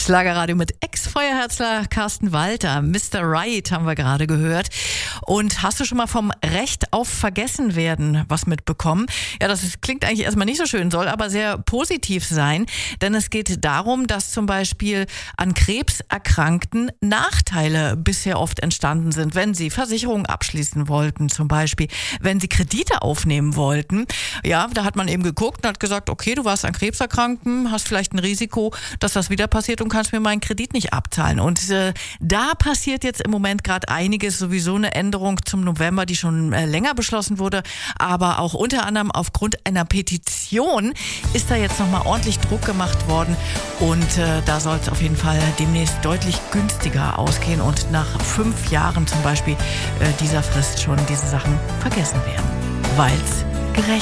Schlagerradio mit Ex-Feuerherzler Carsten Walter. Mr. Right haben wir gerade gehört. Und hast du schon mal vom Recht auf Vergessenwerden was mitbekommen? Ja, klingt eigentlich erstmal nicht so schön, soll aber sehr positiv sein. Denn es geht darum, dass zum Beispiel an Krebserkrankten Nachteile bisher oft entstanden sind, wenn sie Versicherungen abschließen wollten zum Beispiel, wenn sie Kredite aufnehmen wollten. Ja, da hat man eben geguckt und hat gesagt, okay, du warst an Krebs erkrankt, hast vielleicht ein Risiko, dass das wieder passiert und kannst mir meinen Kredit nicht abzahlen. Und da passiert jetzt im Moment gerade einiges, sowieso eine Änderung zum November, die schon länger beschlossen wurde, aber auch unter anderem aufgrund einer Petition ist da jetzt nochmal ordentlich Druck gemacht worden und da soll es auf jeden Fall demnächst deutlich günstiger ausgehen und nach 5 Jahren zum Beispiel dieser Frist schon diese Sachen vergessen werden, weil es gerecht